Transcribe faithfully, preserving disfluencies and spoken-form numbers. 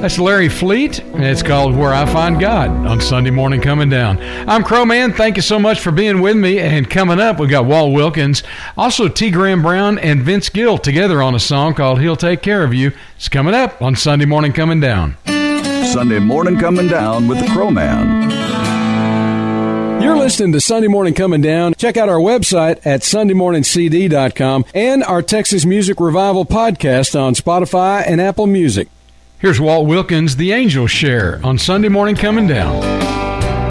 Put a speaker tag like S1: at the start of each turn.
S1: That's Larry Fleet, and it's called Where I Find God on Sunday Morning Coming Down. I'm Crowman. Thank you so much for being with me. And coming up, we've got Walt Wilkins, also T. Graham Brown and Vince Gill together on a song called He'll Take Care of You. It's coming up on Sunday Morning Coming Down.
S2: Sunday Morning Coming Down with the Crowman.
S3: You're listening to Sunday Morning Coming Down. Check out our website at sunday morning c d dot com and our Texas Music Revival podcast on Spotify and Apple Music.
S1: Here's Walt Wilkins, The Angels Share, on Sunday Morning Coming Down.